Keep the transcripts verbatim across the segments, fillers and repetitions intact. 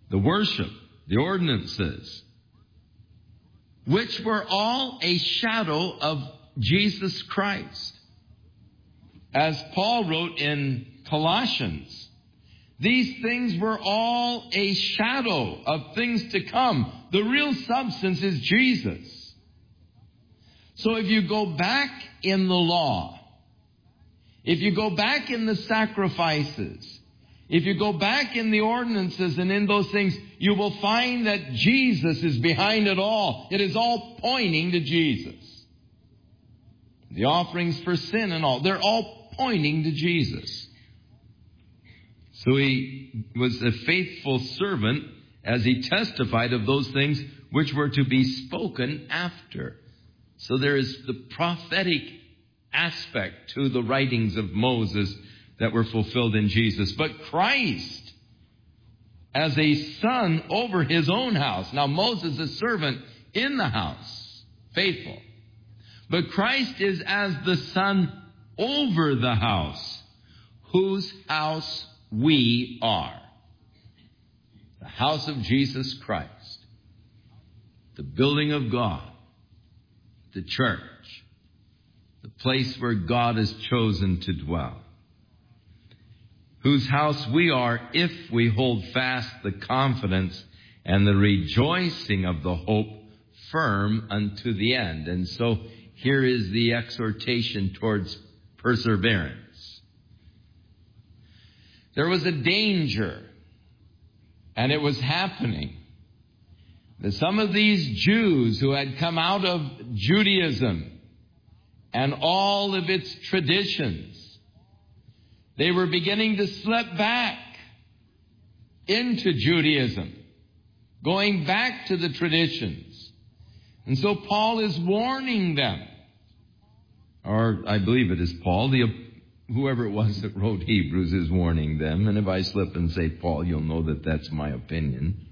the worship, the ordinances, which were all a shadow of Jesus Christ. As Paul wrote in Colossians, these things were all a shadow of things to come. The real substance is Jesus. So if you go back in the law, if you go back in the sacrifices, if you go back in the ordinances and in those things, you will find that Jesus is behind it all. It is all pointing to Jesus. The offerings for sin and all, they're all pointing to Jesus. So he was a faithful servant as he testified of those things which were to be spoken after. So there is the prophetic aspect to the writings of Moses that were fulfilled in Jesus. But Christ, as a son over his own house. Now Moses is a servant in the house, faithful. But Christ is as the son over the house, whose house we are. The house of Jesus Christ. The building of God. The church. The place where God has chosen to dwell. Whose house we are if we hold fast the confidence and the rejoicing of the hope firm unto the end. And so here is the exhortation towards perseverance. There was a danger, and it was happening, that some of these Jews who had come out of Judaism and all of its traditions, they were beginning to slip back into Judaism, going back to the traditions. And so Paul is warning them, or I believe it is Paul, the, whoever it was that wrote Hebrews is warning them. And if I slip and say Paul, you'll know that that's my opinion.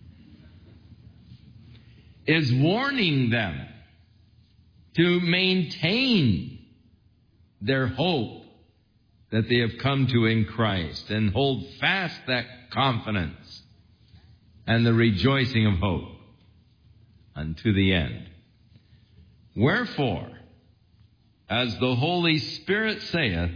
Is warning them to maintain their hope that they have come to in Christ, and hold fast that confidence and the rejoicing of hope unto the end. Wherefore, as the Holy Spirit saith,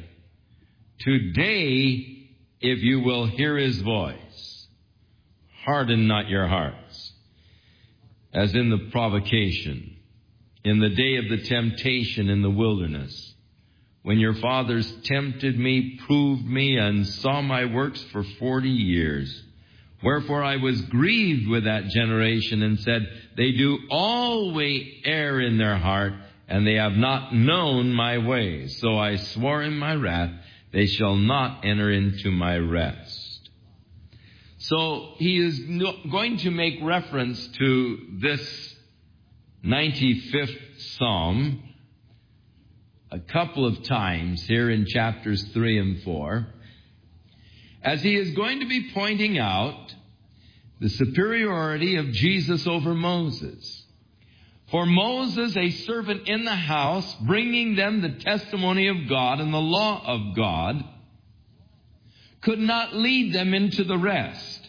today, if you will hear his voice, harden not your hearts, as in the provocation, in the day of the temptation in the wilderness, when your fathers tempted me, proved me, and saw my works for forty years. Wherefore I was grieved with that generation, and said, they do always err in their heart, and they have not known my ways. So I swore in my wrath, they shall not enter into my rest. So he is going to make reference to this ninety-fifth Psalm a couple of times here in chapters three and four, as he is going to be pointing out the superiority of Jesus over Moses. For Moses, a servant in the house, bringing them the testimony of God and the law of God, could not lead them into the rest.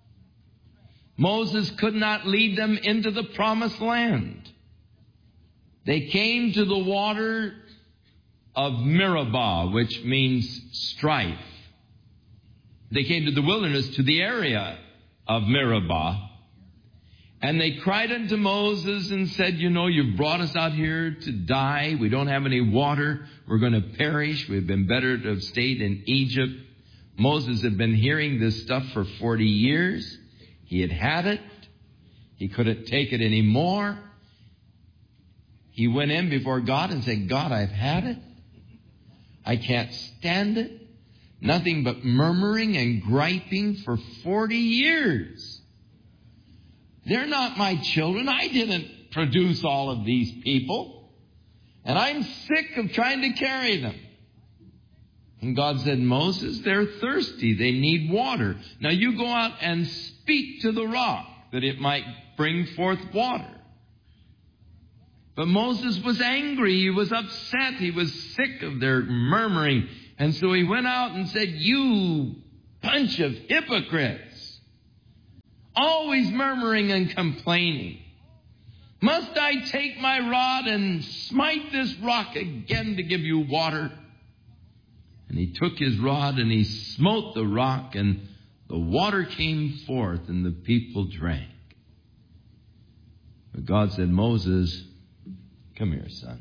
Moses could not lead them into the promised land. They came to the water of Meribah, which means strife. They came to the wilderness, to the area of Meribah, and they cried unto Moses and said, you know, you've brought us out here to die. We don't have any water. We're going to perish. We've been better to have stayed in Egypt. Moses had been hearing this stuff for forty years. He had had it. He couldn't take it anymore. He went in before God and said, God, I've had it. I can't stand it. Nothing but murmuring and griping for forty years. They're not my children. I didn't produce all of these people. And I'm sick of trying to carry them. And God said, Moses, they're thirsty. They need water. Now you go out and speak to the rock that it might bring forth water. But Moses was angry. He was upset. He was sick of their murmuring. And so he went out and said, you bunch of hypocrites. always murmuring and complaining? Must I take my rod and smite this rock again to give you water? And he took his rod and he smote the rock, and the water came forth, and the people drank. But God said, Moses, come here, son.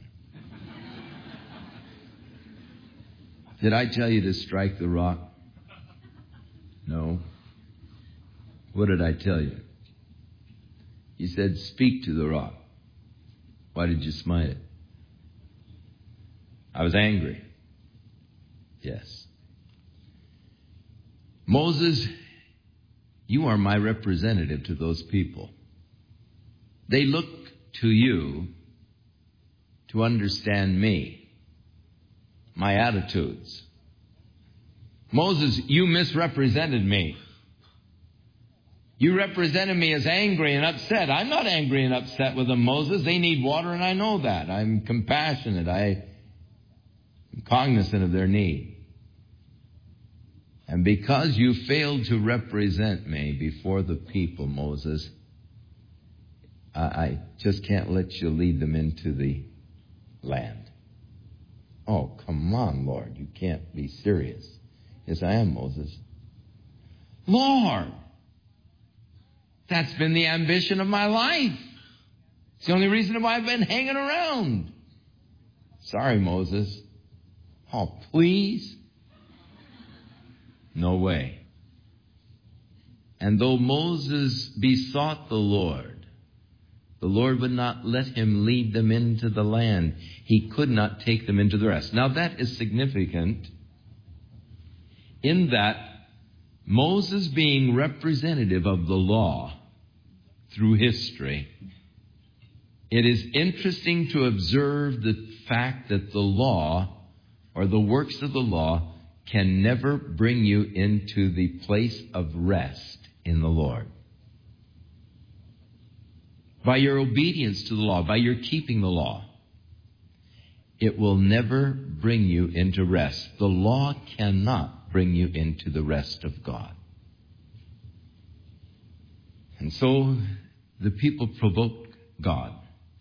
Did I tell you to strike the rock? No. What did I tell you? He said, speak to the rock. Why did you smite it? I was angry. Yes. Moses, you are my representative to those people. They look to you to understand me, my attitudes. Moses, you misrepresented me. You represented me as angry and upset. I'm not angry and upset with them, Moses. They need water, and I know that. I'm compassionate. I am cognizant of their need. And because you failed to represent me before the people, Moses, I, I just can't let you lead them into the land. Oh, come on, Lord. You can't be serious. Yes, I am, Moses. Lord, that's been the ambition of my life. It's the only reason why I've been hanging around. Sorry, Moses. Oh, please? No way. And though Moses besought the Lord, the Lord would not let him lead them into the land. He could not take them into the rest. Now that is significant in that Moses, being representative of the law through history, it is interesting to observe the fact that the law or the works of the law can never bring you into the place of rest in the Lord. By your obedience to the law, by your keeping the law, it will never bring you into rest. The law cannot bring you into the rest of God. And so the people provoked God.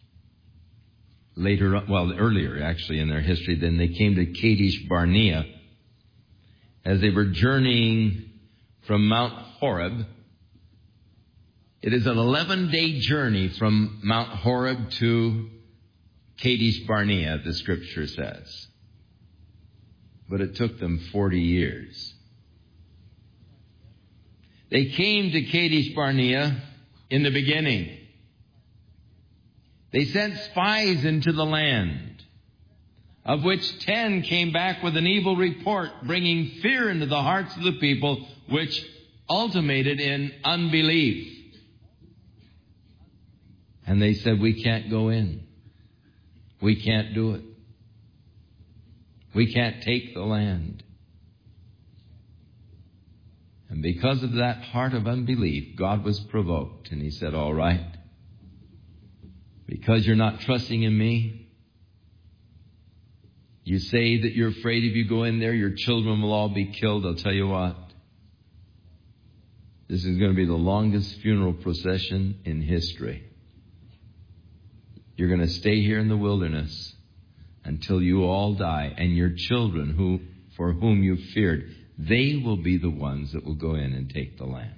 Later, well, earlier actually in their history, then they came to Kadesh Barnea as they were journeying from Mount Horeb. It is an eleven-day journey from Mount Horeb to Kadesh Barnea, the Scripture says. But it took them forty years. They came to Kadesh Barnea in the beginning. They sent spies into the land, of which ten came back with an evil report, bringing fear into the hearts of the people, which ultimated in unbelief. And they said, we can't go in. We can't do it. We can't take the land. And because of that heart of unbelief, God was provoked. And he said, all right, because you're not trusting in me, you say that you're afraid if you go in there, your children will all be killed. I'll tell you what, this is going to be the longest funeral procession in history. You're going to stay here in the wilderness until you all die, and your children who, for whom you feared, they will be the ones that will go in and take the land.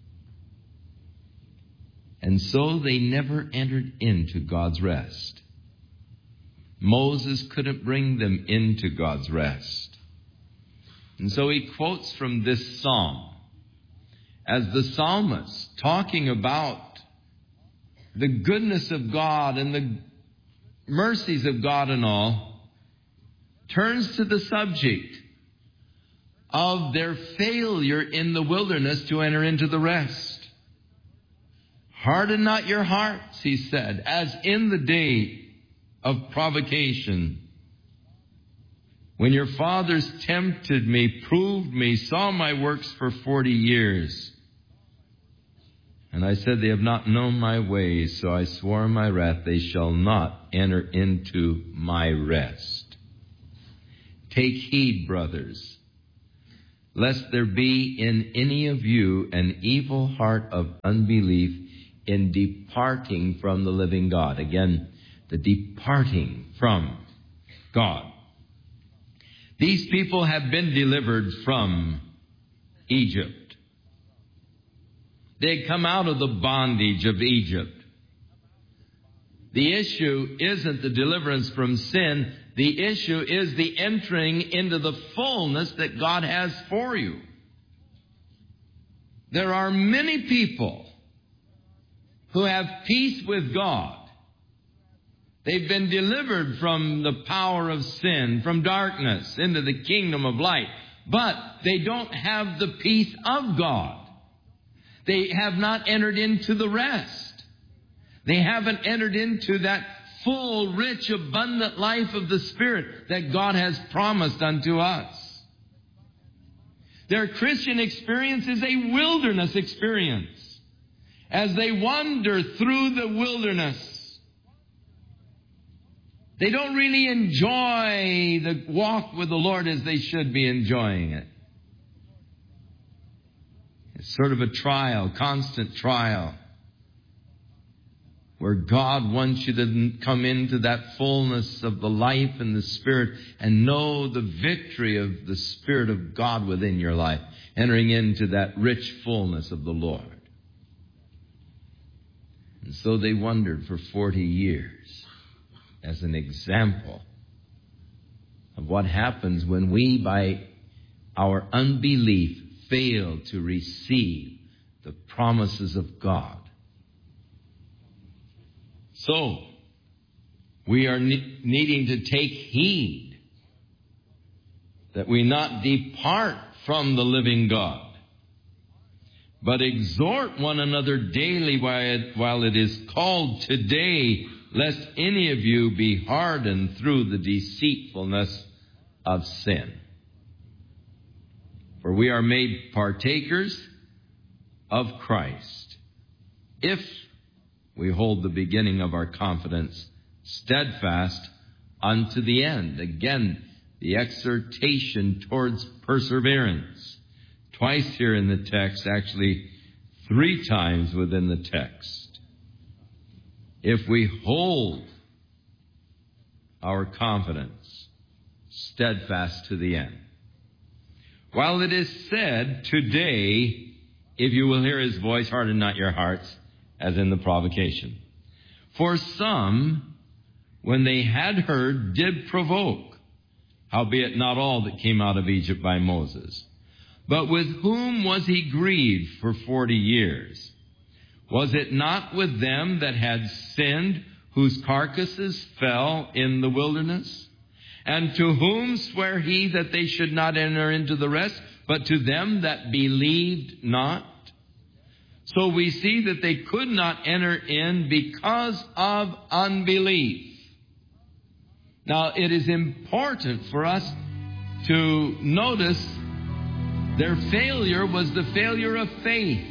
And so they never entered into God's rest. Moses couldn't bring them into God's rest. And so he quotes from this psalm as the psalmist talking about the goodness of God and the mercies of God and all, turns to the subject of their failure in the wilderness to enter into the rest. Harden not your hearts, he said, as in the day of provocation, when your fathers tempted me, proved me, saw my works for forty years. And I said, they have not known my ways, so I swore in my wrath, they shall not enter into my rest. Take heed, brothers, lest there be in any of you an evil heart of unbelief in departing from the living God. Again, the departing from God. These people have been delivered from Egypt. They had come out of the bondage of Egypt. The issue isn't the deliverance from sin. The issue is the entering into the fullness that God has for you. There are many people who have peace with God. They've been delivered from the power of sin, from darkness into the kingdom of light. But they don't have the peace of God. They have not entered into the rest. They haven't entered into that full, rich, abundant life of the Spirit that God has promised unto us. Their Christian experience is a wilderness experience. As they wander through the wilderness, they don't really enjoy the walk with the Lord as they should be enjoying it. It's sort of a trial, constant trial, where God wants you to come into that fullness of the life and the Spirit and know the victory of the Spirit of God within your life, entering into that rich fullness of the Lord. And so they wandered for forty years as an example of what happens when we, by our unbelief, fail to receive the promises of God. So, we are ne- needing to take heed that we not depart from the living God, but exhort one another daily while it, while it is called today, lest any of you be hardened through the deceitfulness of sin. For we are made partakers of Christ, if we hold the beginning of our confidence steadfast unto the end. Again, the exhortation towards perseverance. Twice here in the text, actually three times within the text. If we hold our confidence steadfast to the end. While it is said, today, if you will hear his voice, harden not your hearts, as in the provocation. For some, when they had heard, did provoke, howbeit not all that came out of Egypt by Moses. But with whom was he grieved for forty years? Was it not with them that had sinned, whose carcasses fell in the wilderness? And to whom sware he that they should not enter into the rest, but to them that believed not? So we see that they could not enter in because of unbelief. Now, it is important for us to notice their failure was the failure of faith.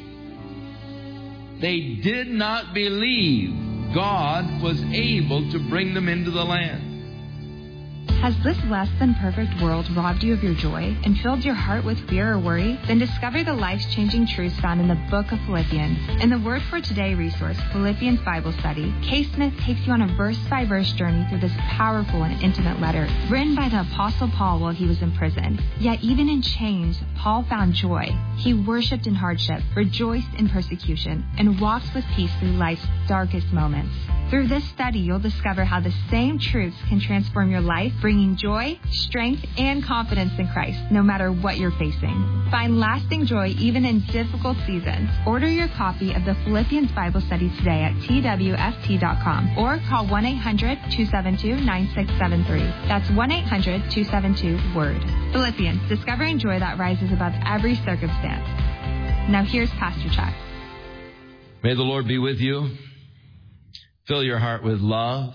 They did not believe God was able to bring them into the land. Has this less than perfect world robbed you of your joy and filled your heart with fear or worry? Then discover the life-changing truths found in the book of Philippians. In the Word for Today resource, Philippians Bible Study, Kay Smith takes you on a verse-by-verse journey through this powerful and intimate letter, written by the Apostle Paul while he was in prison. Yet even in chains, Paul found joy. He worshipped in hardship, rejoiced in persecution, and walked with peace through life's darkest moments. Through this study, you'll discover how the same truths can transform your life, bringing joy, strength, and confidence in Christ, no matter what you're facing. Find lasting joy even in difficult seasons. Order your copy of the Philippians Bible Study today at T W F T dot com or call one eight hundred two seven two nine six seven three. That's one eight hundred two seven two WORD. Philippians, discovering joy that rises above every circumstance. Now here's Pastor Chuck. May the Lord be with you. Fill your heart with love.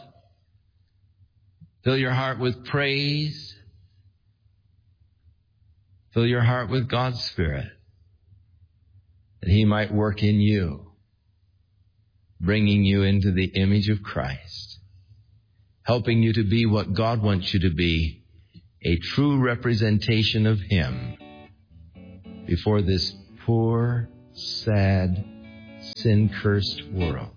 Fill your heart with praise. Fill your heart with God's Spirit, that He might work in you, bringing you into the image of Christ, helping you to be what God wants you to be, a true representation of Him before this poor, sad, sin-cursed world.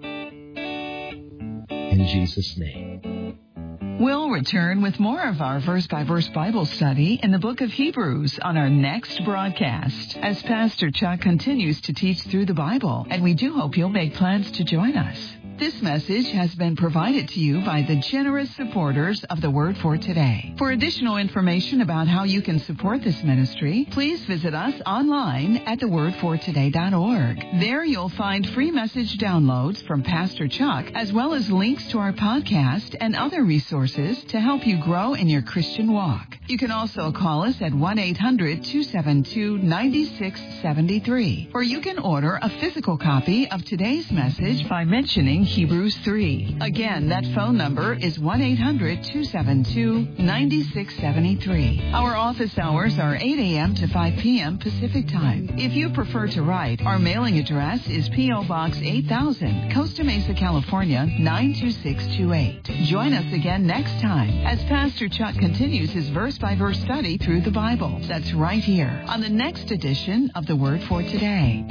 In Jesus' name. We'll return with more of our verse-by-verse Bible study in the book of Hebrews on our next broadcast as Pastor Chuck continues to teach through the Bible, and we do hope you'll make plans to join us. This message has been provided to you by the generous supporters of the Word for Today. For additional information about how you can support this ministry, please visit us online at the word for today dot org. There you'll find free message downloads from Pastor Chuck, as well as links to our podcast and other resources to help you grow in your Christian walk. You can also call us at one eight hundred two seven two nine six seven three, or you can order a physical copy of today's message by mentioning Hebrews three. Again, that phone number is one eight hundred two seven two nine six seven three. Our office hours are eight a.m. to five p.m. Pacific Time. If you prefer to write, our mailing address is P O. Box eight thousand, Costa Mesa, California, nine two six two eight. Join us again next time as Pastor Chuck continues his verse-by-verse study through the Bible. That's right here on the next edition of The Word for Today.